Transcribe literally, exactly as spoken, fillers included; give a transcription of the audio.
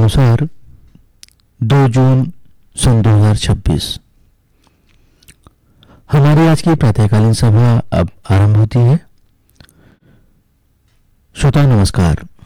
अनुसार दो जून सन दो हजार छब्बीस। हमारी आज की प्रातःकालीन सभा अब आरंभ होती है। श्रोता नमस्कार।